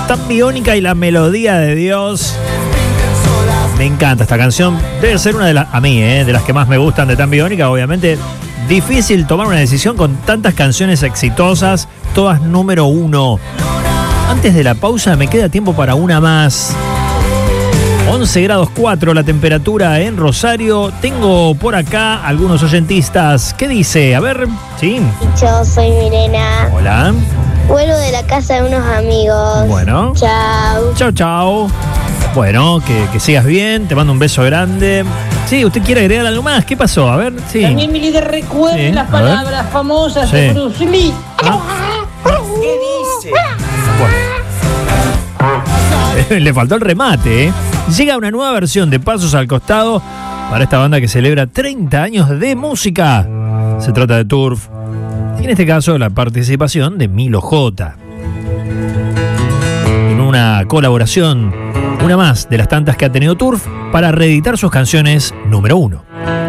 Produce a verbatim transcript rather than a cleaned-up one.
Tan biónica y la melodía de Dios. Me encanta esta canción. Debe ser una de las, a mí, eh, de las que más me gustan de Tan biónica, obviamente. Difícil tomar una decisión con tantas canciones exitosas, todas número uno. Antes de la pausa me queda tiempo para una más. once grados cuatro la temperatura en Rosario. Tengo por acá algunos oyentistas. ¿Qué dice? A ver, sí. Yo soy Milena. Hola. Vuelvo de la casa de unos amigos. Bueno. Chao. Chao, chao. Bueno, que, que sigas bien. Te mando un beso grande. Sí, ¿usted quiere agregar algo más? ¿Qué pasó? A ver, sí. También mi líder recuerde Sí, las a ver. palabras famosas Sí. de Bruce Lee. ¿Qué dice? Bueno. Le faltó el remate, ¿eh? Llega una nueva versión de Pasos al Costado para esta banda que celebra treinta años de música. Se trata de Turf. Y en este caso, la participación de Milo J. En una colaboración, una más de las tantas que ha tenido Turf para reeditar sus canciones número uno.